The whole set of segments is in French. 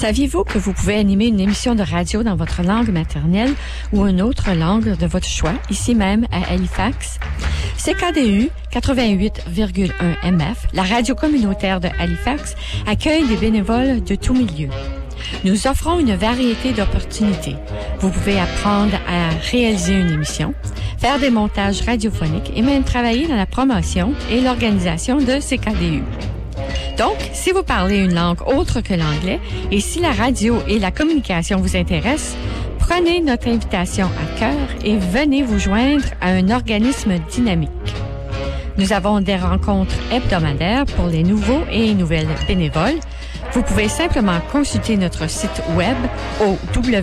Saviez-vous que vous pouvez animer une émission de radio dans votre langue maternelle ou une autre langue de votre choix, ici même à Halifax? CKDU 88,1 MF, la radio communautaire de Halifax, accueille des bénévoles de tous milieux. Nous offrons une variété d'opportunités. Vous pouvez apprendre à réaliser une émission, faire des montages radiophoniques et même travailler dans la promotion et l'organisation de CKDU. Donc, si vous parlez une langue autre que l'anglais et si la radio et la communication vous intéressent, prenez notre invitation à cœur et venez vous joindre à un organisme dynamique. Nous avons des rencontres hebdomadaires pour les nouveaux et nouvelles bénévoles. Vous pouvez simplement consulter notre site web au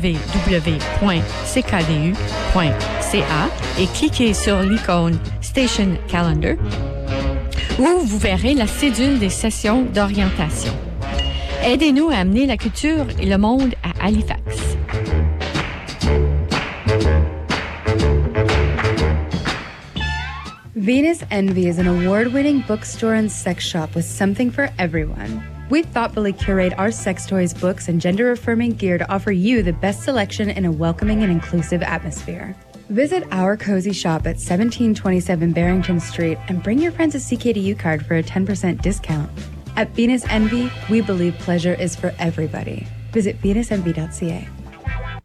www.ckdu.ca et cliquer sur l'icône Station Calendar, où vous verrez la cédule des sessions d'orientation. Aidez-nous à amener la culture et le monde à Halifax. Venus Envy is an award-winning bookstore and sex shop with something for everyone. We thoughtfully curate our sex toys, books, and gender-affirming gear to offer you the best selection in a welcoming and inclusive atmosphere. Visit our cozy shop at 1727 Barrington Street and bring your friends a CKDU card for a 10% discount. At Venus Envy, we believe pleasure is for everybody. Visit venusenvy.ca.